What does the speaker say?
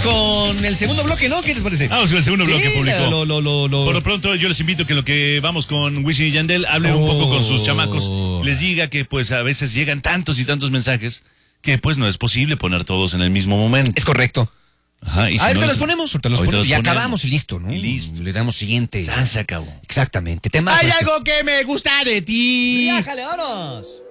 con el segundo bloque, ¿no? ¿Qué les parece? Vamos con el segundo bloque público. Lo. Por lo pronto, yo les invito que lo que vamos con Wisin y Yandel, hablen un poco con sus chamacos, les diga que pues a veces llegan tantos y tantos mensajes que pues no es posible poner todos en el mismo momento. Es correcto. Ajá, y si ahorita no, los ponemos, y acabamos y listo, ¿no? Y listo. Le damos siguiente. Se acabó. Exactamente. Hay algo que me gusta de ti. ¡Viájale, vámonos!